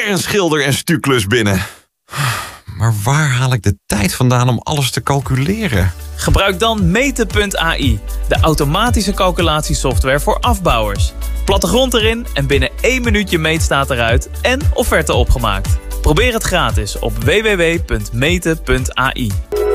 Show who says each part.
Speaker 1: weer een schilder- en stuklus binnen. Maar waar haal ik de tijd vandaan om alles te calculeren?
Speaker 2: Gebruik dan Meten.ai, de automatische calculatiesoftware voor afbouwers. Plattegrond erin en binnen 1 minuut je meetstaat eruit en offerte opgemaakt. Probeer het gratis op www.meten.ai.